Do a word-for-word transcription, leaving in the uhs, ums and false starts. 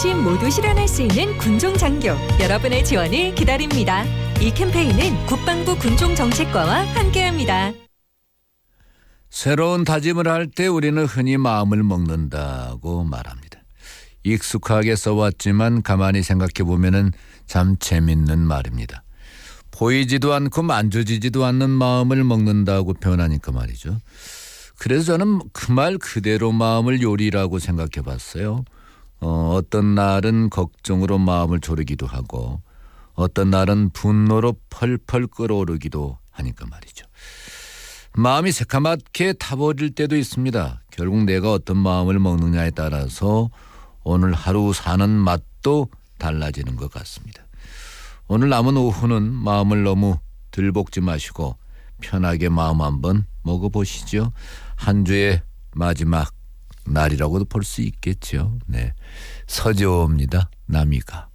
어르신 모두 실현할 수 있는 군종장교 여러분의 지원을 기다립니다. 이 캠페인은 국방부 군종정책과와 함께합니다. 새로운 다짐을 할 때 우리는 흔히 마음을 먹는다고 말합니다. 익숙하게 써왔지만 가만히 생각해보면 참 재밌는 말입니다. 보이지도 않고 만져지지도 않는 마음을 먹는다고 표현하니까 말이죠. 그래서 저는 그 말 그대로 마음을 요리라고 생각해봤어요. 어, 어떤 날은 걱정으로 마음을 졸이기도 하고 어떤 날은 분노로 펄펄 끓어오르기도 하니까 말이죠. 마음이 새카맣게 타버릴 때도 있습니다. 결국 내가 어떤 마음을 먹느냐에 따라서 오늘 하루 사는 맛도 달라지는 것 같습니다. 오늘 남은 오후는 마음을 너무 들볶지 마시고 편하게 마음 한번 먹어보시죠. 한 주의 마지막 날이라고도 볼 수 있겠죠. 네, 서재호입니다. 남이가.